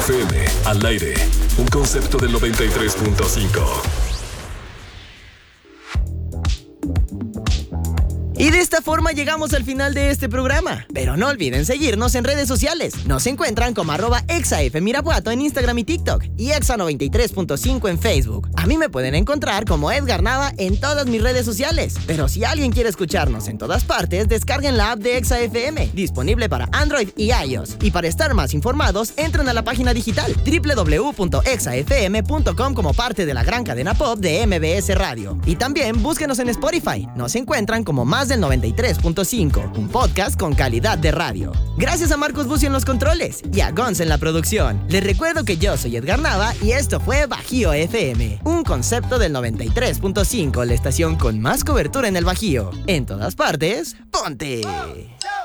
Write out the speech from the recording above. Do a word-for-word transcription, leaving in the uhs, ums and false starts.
F M, al aire. Un concepto del noventa y tres punto cinco. Y de esta forma llegamos al final de este programa. Pero no olviden seguirnos en redes sociales. Nos encuentran como arroba exafmirapuato en Instagram y TikTok y exa noventa y tres punto cinco en Facebook. A mí me pueden encontrar como Edgar Nava en todas mis redes sociales. Pero si alguien quiere escucharnos en todas partes, descarguen la app de Exa F M, disponible para Android y iOS. Y para estar más informados, entren a la página digital doble u doble u doble u punto exa f m punto com como parte de la gran cadena pop de M B S Radio. Y también búsquenos en Spotify. Nos encuentran como Más del noventa y tres punto cinco, un podcast con calidad de radio. Gracias a Marcos Bucio en los controles y a Gonz en la producción. Les recuerdo que yo soy Edgar Nava y esto fue Bajío F M, un concepto del noventa y tres punto cinco, la estación con más cobertura en el Bajío. En todas partes, ¡ponte!